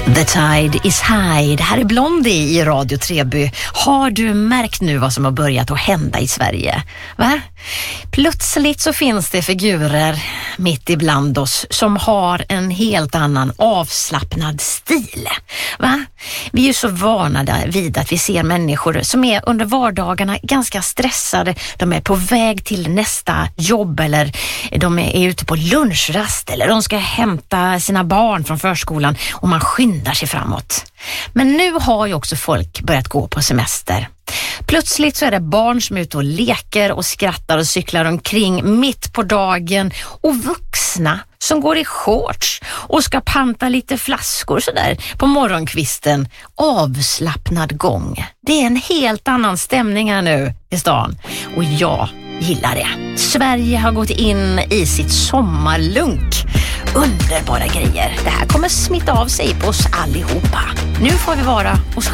The tide is high. Det här är Blondie i Radio Treby. Har du märkt nu vad som har börjat att hända i Sverige? Va? Plötsligt så finns det figurer mitt ibland oss som har en helt annan avslappnad stil. Va? Vi är ju så vana vid att vi ser människor som är under vardagarna ganska stressade. De är på väg till nästa jobb eller de är ute på lunchrast eller de ska hämta sina barn från förskolan och man skyndar sig framåt. Men nu har ju också folk börjat gå på semester. Plötsligt så är det barn som är ute och leker och skrattar och cyklar omkring mitt på dagen och vuxna som går i shorts och ska panta lite flaskor sådär på morgonkvisten. Avslappnad gång. Det är en helt annan stämning här nu i stan och jag gillar det. Sverige har gått in i sitt sommarlunk. Underbara grejer. Det här kommer smitta av sig på oss allihopa. Nu får vi vara oss